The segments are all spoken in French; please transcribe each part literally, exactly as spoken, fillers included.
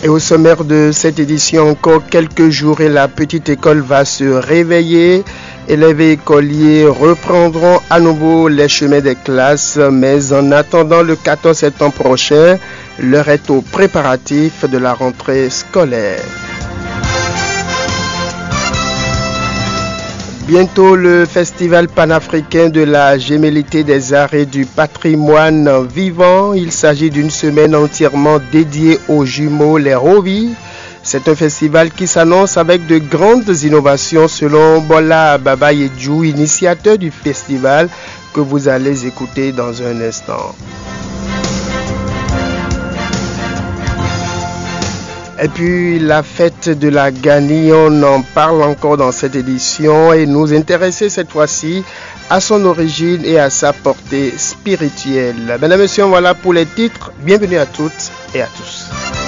Et au sommaire de cette édition, encore quelques jours et la petite école va se réveiller. Élèves et écoliers reprendront à nouveau les chemins des classes, mais en attendant le quatorze septembre prochain, l'heure est aux préparatifs de la rentrée scolaire. Bientôt, le festival panafricain de la gémellité des arts et du patrimoine vivant. Il s'agit d'une semaine entièrement dédiée aux jumeaux, les Rovi. C'est un festival qui s'annonce avec de grandes innovations selon Bola Babayedjou, initiateur du festival, que vous allez écouter dans un instant. Et puis la fête de la Gani, on en parle encore dans cette édition et nous intéresser cette fois-ci à son origine et à sa portée spirituelle. Mesdames et messieurs, voilà pour les titres. Bienvenue à toutes et à tous.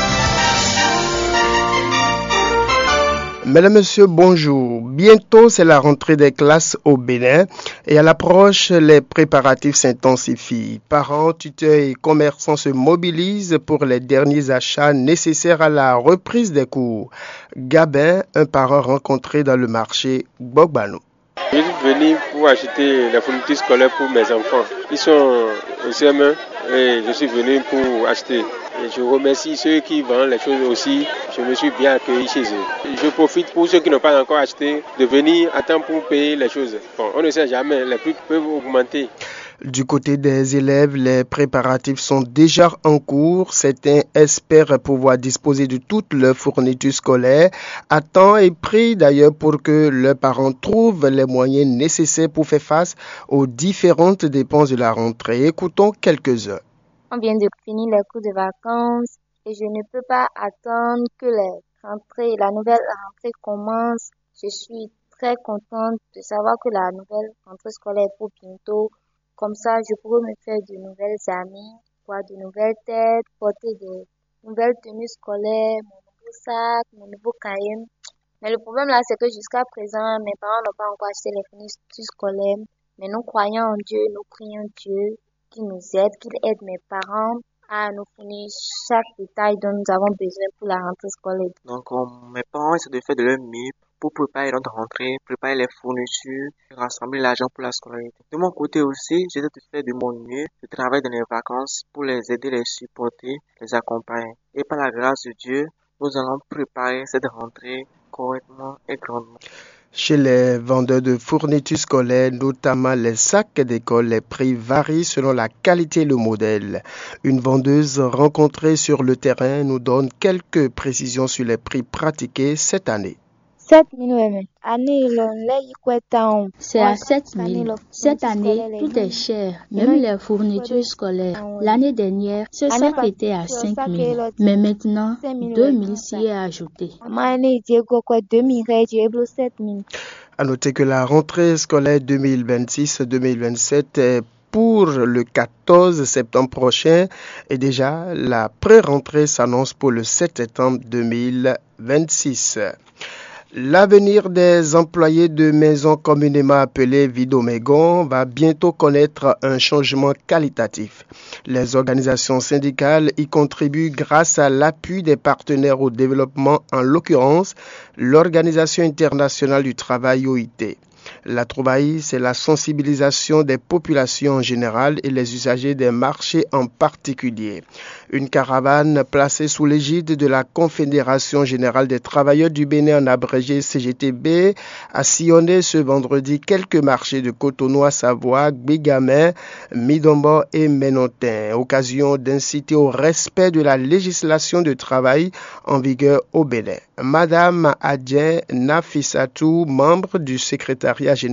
Mesdames, Messieurs, bonjour. Bientôt, c'est la rentrée des classes au Bénin et à l'approche, les préparatifs s'intensifient. Parents, tuteurs et commerçants se mobilisent pour les derniers achats nécessaires à la reprise des cours. Gabin, un parent rencontré dans le marché Bogbano. Je suis venu pour acheter les fournitures scolaires pour mes enfants. Ils sont au C M un et je suis venu pour acheter. Et je remercie ceux qui vendent les choses aussi. Je me suis bien accueilli chez eux. Je profite pour ceux qui n'ont pas encore acheté de venir à temps pour payer les choses. Bon, on ne sait jamais, les prix peuvent augmenter. Du côté des élèves, les préparatifs sont déjà en cours. Certains espèrent pouvoir disposer de toutes leurs fournitures scolaires à temps et prix d'ailleurs pour que leurs parents trouvent les moyens nécessaires pour faire face aux différentes dépenses de la rentrée. Écoutons quelques-uns. On vient de finir les cours de vacances et je ne peux pas attendre que les rentrées, la nouvelle rentrée commence. Je suis très contente de savoir que la nouvelle rentrée scolaire est pour bientôt. Comme ça, je pourrai me faire de nouvelles amies, voir de nouvelles têtes, porter de nouvelles tenues scolaires, mon nouveau sac, mon nouveau cahier. Mais le problème là, c'est que jusqu'à présent, mes parents n'ont pas encore acheté les fournitures scolaires. Mais nous croyons en Dieu, nous prions Dieu qu'il nous aide, qu'il aide mes parents à nous fournir chaque détail dont nous avons besoin pour la rentrée scolaire. Donc, euh, mes parents essaient de faire de leur mieux pour préparer notre rentrée, préparer les fournitures, rassembler l'argent pour la scolarité. De mon côté aussi, j'essaie de faire de mon mieux, de travailler dans les vacances pour les aider, les supporter, les accompagner. Et par la grâce de Dieu, nous allons préparer cette rentrée correctement et grandement. Chez les vendeurs de fournitures scolaires, notamment les sacs d'école, les prix varient selon la qualité et le modèle. Une vendeuse rencontrée sur le terrain nous donne quelques précisions sur les prix pratiqués cette année. C'est à sept mille. Cette année, tout est cher, même les fournitures scolaires. L'année dernière, ce sac était à cinq mille, mais maintenant, deux mille s'y est ajouté. À noter que la rentrée scolaire deux mille vingt-six deux mille vingt-sept est pour le quatorze septembre prochain et déjà la pré-rentrée s'annonce pour le sept septembre deux mille vingt-six. L'avenir des employés de maisons communément appelées Vidomégon va bientôt connaître un changement qualitatif. Les organisations syndicales y contribuent grâce à l'appui des partenaires au développement, en l'occurrence l'Organisation internationale du travail O I T. La trouvaille, c'est la sensibilisation des populations en général et les usagers des marchés en particulier. Une caravane placée sous l'égide de la Confédération générale des travailleurs du Bénin, en abrégé C G T B, a sillonné ce vendredi quelques marchés de Cotonou, à Savoie, Bigamin, Midombo et Ménontin, occasion d'inciter au respect de la législation de travail en vigueur au Bénin. Madame Adjen Nafissatou, membre du secrétariat général